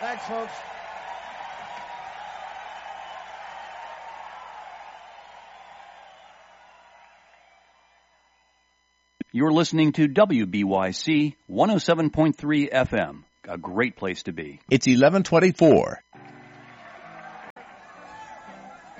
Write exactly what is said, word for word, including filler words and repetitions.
Thanks, folks. You're listening to W B Y C one oh seven point three F M, a great place to be. It's eleven twenty-four.